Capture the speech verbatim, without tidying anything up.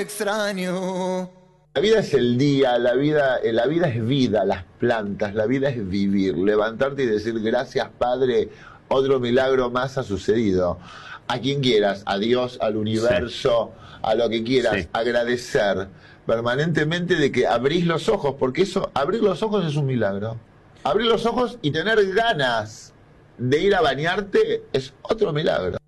extraño. La vida es el día, la vida, la vida es vida, las plantas, la vida es vivir, levantarte y decir gracias Padre, otro milagro más ha sucedido. A quien quieras, a Dios, al universo, sí. a lo que quieras, sí. agradecer permanentemente de que abrís los ojos, porque eso, abrir los ojos es un milagro. Abrir los ojos y tener ganas de ir a bañarte es otro milagro.